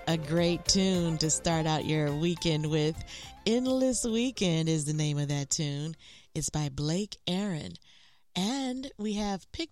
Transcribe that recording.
A great tune to start out your weekend with. Endless Weekend is the name of that tune. It's by Blake Aaron. And we have Pick